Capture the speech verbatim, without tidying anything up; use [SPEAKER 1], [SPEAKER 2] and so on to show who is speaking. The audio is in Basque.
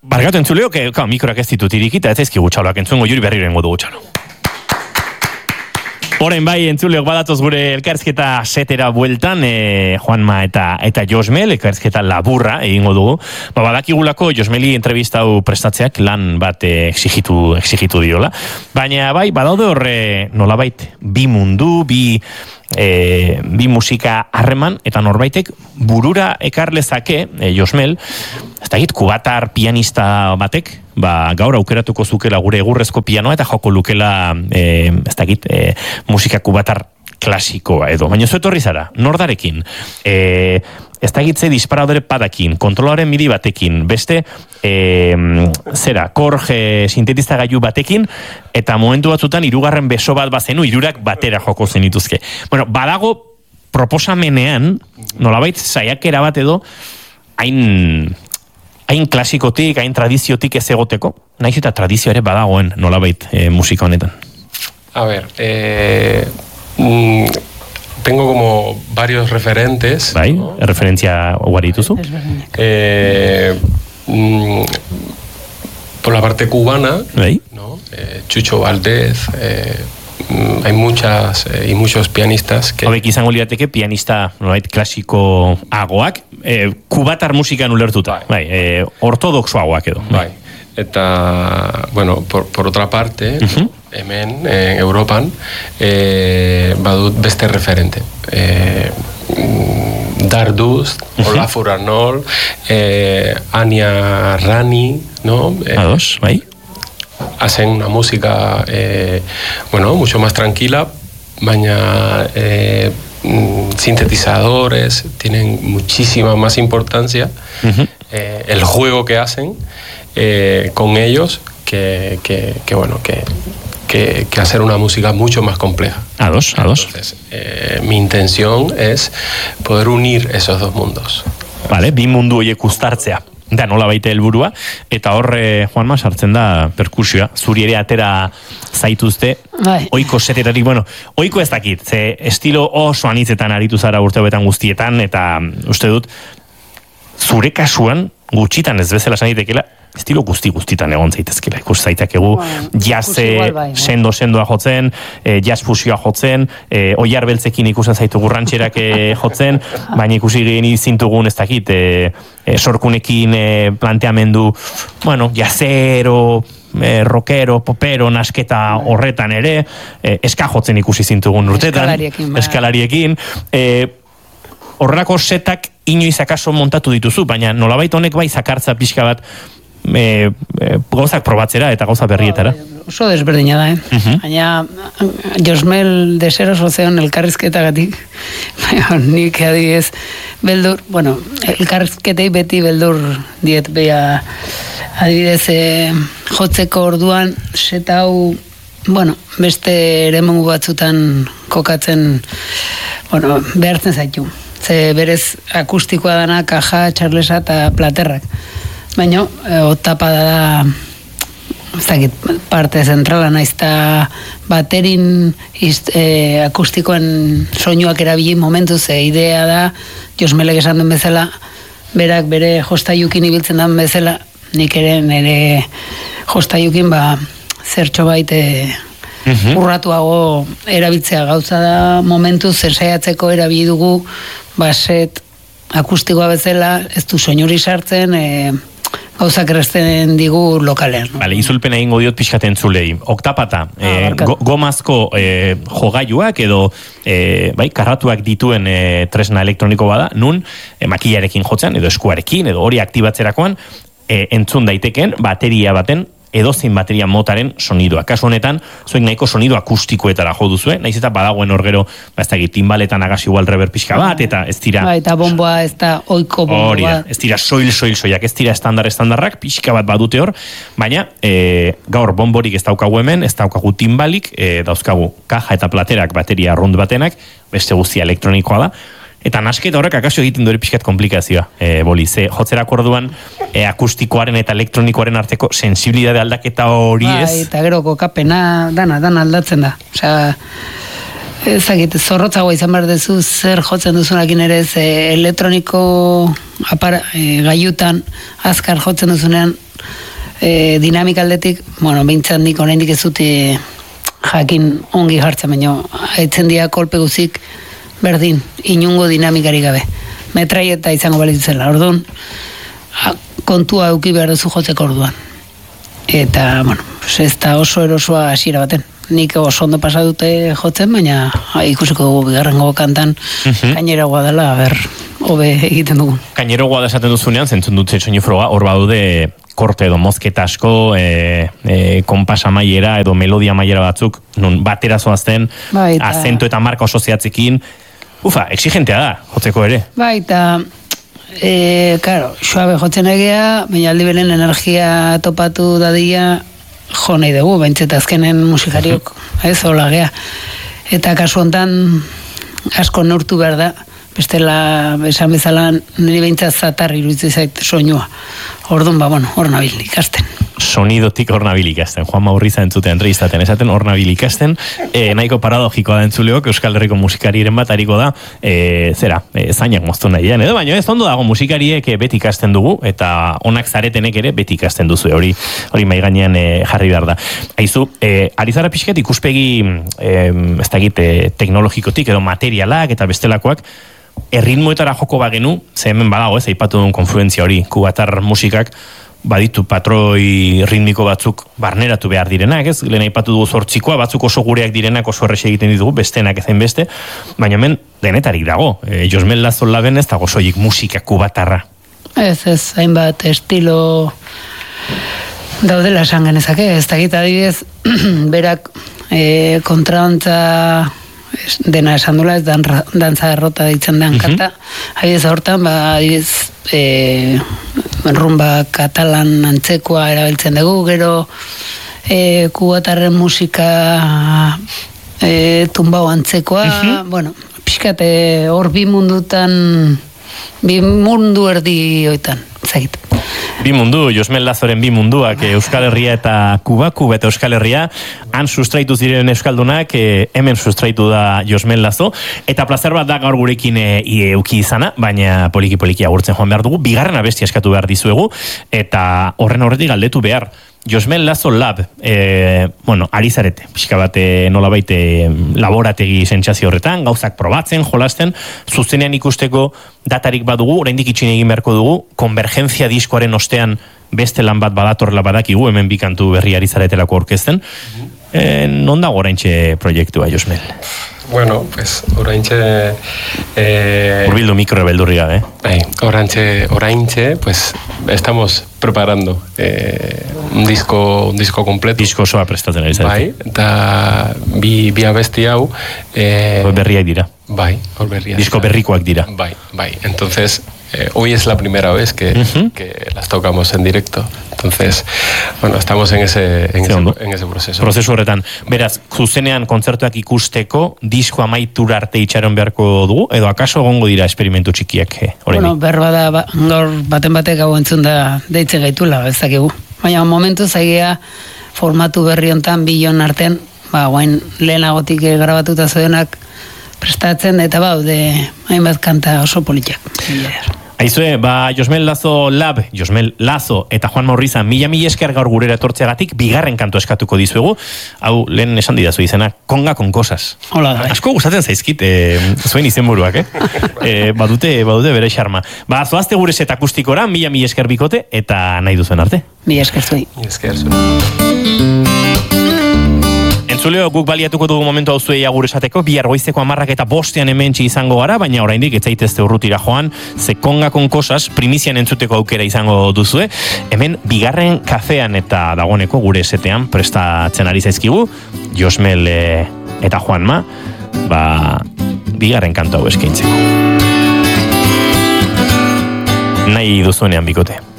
[SPEAKER 1] Barkatu entzuleo, que mikroak ez ditut irikita, ez ezkigu txaloak entzungo juri berri rengo dugu txalo. Horen bai, entzuleok badatoz gure elkarrizketa setera bueltan, e, Juanma eta eta Josmel, elkarrizketa laburra egingo dugu. Ba, badakigulako Josmeli entrevista hau prestatzeak lan bat e, exigitu, exigitu diola. Baina bai, badaude horre nolabait bi mundu, bi... E, bi musika harreman eta norbaitek burura ekar lezake e, Josmel, ez da git kubatar pianista batek ba, gaur aukeratuko zukela gure egurrezko pianoa eta joko lukela e, ez da git e, musika kubatar klasikoa edo, baina zu etorri zara nordarekin, e, ez da gitze disparadore padakin, kontrolaren midi batekin, beste e, zera, korge sintetista gailu batekin, eta momentu batzutan hirugarren beso bat bazenu, hirurak batera joko zenituzke. Bueno, badago proposamenean, nolabait saiakera bat edo, hain hain klasikotik, hain tradiziotik ez egoteko, naiz eta tradizio ere badagoen nolabait e, musika honetan.
[SPEAKER 2] A ver, eh... Mm, tengo como varios referentes.
[SPEAKER 1] Bai, ¿no? Referencia guari dituzu.
[SPEAKER 2] Eh, mm, por la parte cubana,
[SPEAKER 1] bai.
[SPEAKER 2] ¿no? Eh, Chucho Valdez, eh, hay muchas eh, y muchos pianistas que...
[SPEAKER 1] Hobek izango lirateke pianista nolait klasiko agoak, eh, kubatar musikan ulertuta, bai, eh, ortodoxoagoak edo.
[SPEAKER 2] Bai. Eta, bueno, por, por otra parte, uh-huh. hemen, en Europan, eh, badut beste referente. Eh, Dardust, uh-huh. Olafur Arnold, eh, Anya Rani, ¿no? Eh,
[SPEAKER 1] A dos, bai.
[SPEAKER 2] Hacen una música, eh, bueno, mucho más tranquila, baina eh, sintetizadores, tienen muchísima más importancia. Uh-huh. eh, el juego que hacen eh, con ellos que, que, que bueno, que, que, que hacer una música mucho más compleja.
[SPEAKER 1] A dos, a dos.
[SPEAKER 2] Entonces, eh, mi intención es poder unir esos dos mundos.
[SPEAKER 1] Vale, bi mundu horiek uztartzea. Da, nola baita helburua, eta horre, Juanma, sartzen da perkusioa, zuri ere atera zaituzte,
[SPEAKER 3] bai.
[SPEAKER 1] Oiko setetarik, bueno, oiko ez dakit, ze estilo oso anitzetan aritu zara urtebetan guztietan, eta uste dut, zure kasuan, gutxitan ez bezala sanitekela, estilo guzti guztitan egon zaitezkela, ikus zaitakegu,
[SPEAKER 3] Bueno,
[SPEAKER 1] jazze
[SPEAKER 3] bai,
[SPEAKER 1] sendo-sendoa jotzen, e, jazz fusioa jotzen, e, oiar beltzekin ikusten zaitugu rantxerak e, jotzen, baina ikusi geni zintugun ez dakit, e, e, sorkunekin e, planteamendu, bueno, jazzero, e, rockero, popero, nasketa horretan ere, e, eska jotzen ikusi zintugun urtetan,
[SPEAKER 3] Eskalariekin, bai.
[SPEAKER 1] eskalariekin, e, horrelako setak inoiz akaso montatu dituzu, baina nolabait honek bai zakartza pixka bat e, e, gauzak probatzera eta gauza berrietara.
[SPEAKER 3] Oso desberdina da, eh? Uh-huh. Baina Josmel deseroso zeon elkarrizketagatik, nik adibidez beldur, bueno, elkarrizketei beti beldur diet beha adibidez e, jotzeko orduan seta hau, bueno, beste eremu batzutan kokatzen, bueno, behartzen zaitu. Ze berez akustikoa dana kaja, txarlesa eta platerrak. Baina, e, otapa da ez dakit, parte zentrala naizta baterin ist, e, akustikoen soinuak erabili momentu, ze idea da, Josmelek esan duen bezala, berak bere jostaiukin ibiltzen den bezala, nik ere nire jostaiukin ba, zertxo baite uh-huh. urratuago erabiltzea gauza da, momentu zersaiatzeko erabili dugu, baset akustikoa bezala, ez du soinuri sartzen, e, gauzak erresten digu lokalean. No?
[SPEAKER 1] Vale, izulpena egingo diot pixkaten zulei. Oktapata,
[SPEAKER 3] Ah,
[SPEAKER 1] eh, go, gomazko eh, jogailuak edo eh, bai, karratuak dituen eh, tresna elektroniko bada, nun eh, makilarekin jotzen, edo eskuarekin, edo hori aktibatzerakoan, eh, entzun daiteken bateria baten, edozein bateria motaren sonidoa. Kasu honetan, zuek nahiko sonido akustikoetara jo duzue, naiz eta badagoen orgero, ba ez dakit, timbaletan agasi igual reverb pixka bat, eta ez dira...
[SPEAKER 3] Ba, eta bomboa ez da oiko bomboa.
[SPEAKER 1] Hori da, ez dira soil-soil soiak, ez dira estandar-estandarrak, pixka bat badute hor, baina e, gaur bomborik ez daukagu hemen, ez daukagu timbalik, e, dauzkagu kaja eta platerak bateria arrunt batenak, beste guztia elektronikoa da, eta nasketa horrek akasio egiten dure pixkat komplikazioa, e, boli, ze jotzerako orduan e, akustikoaren eta elektronikoaren arteko sensibilidade aldaketa hori ez?
[SPEAKER 3] Bai, eta gero kokapena, dana, dana aldatzen da. Osea, ezagit, zorrotzagoa izan behar duzu zer jotzen duzunakin ere, ze elektroniko apara, e, gaiutan azkar jotzen duzunean, e, dinamikaldetik, bueno, behintzat nik oraindik ez dute jakin ongi jartzen, baina aitzen dira kolpe guzik berdin, inungo dinamikari gabe. Metraieta izango balitzela, orduan, kontua euki behar duzu jotzeko orduan. Eta, bueno, ez da oso erosoa hasiera baten. Nik oso ondo pasa dute jotzen, baina ikusiko dugu bigarrengo kantan uh-huh. Gaineragoa dela, ber, hobe egiten dugu.
[SPEAKER 1] Gaineragoa da esaten duzunean, zentzun dut zetxoini froga, hor badude korte edo mozketa asko, e, e, konpas amaiera edo melodia amaiera batzuk, nun batera zoazten,
[SPEAKER 3] Baita.
[SPEAKER 1] Azento eta marka oso zehatzekin, ufa, exigentea da, jotzeko ere.
[SPEAKER 3] Baita, e, karo, suabe jotzen egea, baina aldi beren energia topatu dadia, jo nahi dugu, behintzet azkenen musikariok, ez, hola gea. Eta kasu hontan asko neurtu behar da, bestela, esan bezala, niri behintzat zatar iruditzen zait soinua. Orduan, ba, bueno, hor nabil ikasten.
[SPEAKER 1] Sonidotik hor nabil ikasten. Juan Maurriza entzute entrevistaten esaten hor nabil ikasten. E, nahiko paradogikoa da entzuleok, Euskal Herriko musikariren bat hariko da, e, zera, e, zainak moztu nahian, edo baino ez ondo dago musikariek beti ikasten dugu, eta onak zaretenek ere beti ikasten duzu, hori hori mai gainean e, jarri behar da. Aizu, e, arizara pixket ikuspegi e, ez dakit, e, teknologikotik edo materialak eta bestelakoak, erritmoetara joko bagenu, ze hemen badago ez, aipatu duen konfluentzia hori, kubatar musikak, baditu patroi ritmiko batzuk barneratu behar direnak, ez? Lehen aipatu dugu zortzikoa, batzuk oso gureak direnak oso errexe egiten ditugu, bestenak ezen beste, baina hemen denetarik dago. E, Josmel Lazo Laben ez dago soilik musika kubatarra.
[SPEAKER 3] Ez, ez, hainbat estilo daudela esan genezake, ez dakit adibidez, berak e, kontrantza dena esan dula, ez dantza errota ditzen den kanta. Uh-huh. Adibidez hortan, ba, adibidez, e, rumba katalan antzekoa erabiltzen dugu, gero e, kubatarren musika e, tumbao antzekoa, uh-huh. Bueno, pixkat hor bi mundutan, bi mundu erdi oitan, zagit.
[SPEAKER 1] Bi mundu, Josmel Lazoren bi munduak, Euskal Herria eta Kuba, Kuba eta Euskal Herria, han sustraitu ziren euskaldunak, e, hemen sustraitu da Josmel Lazo, eta plazer bat da gaur gurekin e, euki izana, baina poliki-poliki agurtzen joan behar dugu, bigarren abestia eskatu behar dizuegu, eta horren horretik galdetu behar, Josmel Lazo Lab, e, bueno, ari zarete, pixka bat nola baite laborategi sentsazio horretan, gauzak probatzen, jolasten, zuzenean ikusteko datarik badugu, oraindik itxin egin beharko dugu, konvergentzia diskoaren ostean beste lan bat badatorrela badakigu, hemen bikantu berri ari zaretelako orkesten. E, non dago oraintxe proiektua, Josmel?
[SPEAKER 2] Bueno, pues oraintxe... Eh,
[SPEAKER 1] Urbildu mikro beldurri gabe.
[SPEAKER 2] Eh? Oraintxe, oraintxe, pues estamos preparando eh, un disco un disco completo.
[SPEAKER 1] Disko osoa prestatzen ari zarete.
[SPEAKER 2] Bai, eta bi, bi abesti hau... Eh,
[SPEAKER 1] berriak dira.
[SPEAKER 2] Bai, hor berriak.
[SPEAKER 1] Disko berrikoak dira.
[SPEAKER 2] Bai, bai. Entonces, eh, hoy es la primera vez que, uh-huh. que las tocamos en directo. Entonces, bueno, estamos en ese, en, ese, en ese proceso.
[SPEAKER 1] Prozesu horretan. Beraz, zuzenean kontzertuak ikusteko, disko amaitura arte itxaron beharko dugu, edo akaso egongo dira esperimentu txikiak? Eh,
[SPEAKER 3] bueno, berba da, ba, gaur baten batek gau entzun da deitzen gaitula, ez dakigu. Baina momentu zaigea formatu berri hontan bilon artean, ba, guain lehenagotik grabatuta zeudenak prestatzen, eta baude hainbat kanta oso politiak.
[SPEAKER 1] Aizue, ba, Josmel Lazo Lab, Josmel Lazo eta Juan Maurriza, mila mila esker gaur gurera etortzeagatik, bigarren kanto eskatuko dizuegu, hau, lehen esan didazu izena, Konga con cosas.
[SPEAKER 3] Hola, da.
[SPEAKER 1] Asko gustatzen zaizkit, e, zuen izenburuak, eh? e, badute, badute bere xarma. Ba, zoazte gure set akustikora, mila mila esker bikote, eta nahi duzuen arte.
[SPEAKER 3] Mila esker zui.
[SPEAKER 2] Mila esker zui.
[SPEAKER 1] Entzuleo, guk baliatuko dugu momentu hau zuei agur esateko, bihar goizeko hamarrak eta bostean hementsi izango gara, baina oraindik ez zaitezte urrutira joan, ze Konga con cosas primizian entzuteko aukera izango duzue, hemen bigarren kafean eta dagoneko gure esetean prestatzen ari zaizkigu, Josmel e, eta Juanma, ba, bigarren kantu hau eskaintzeko. Nahi duzuenean bikote.